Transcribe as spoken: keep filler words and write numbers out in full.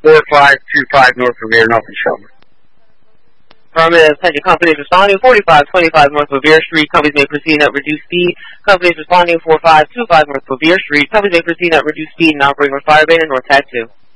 four five two five North Revere, nothing showing. Affirmative. Attention companies responding forty-five twenty-five North Revere Street. Companies may proceed at reduced speed. Companies responding four five two five North Revere Street. Companies may proceed at reduced speed and operating with fire ban or T A C two.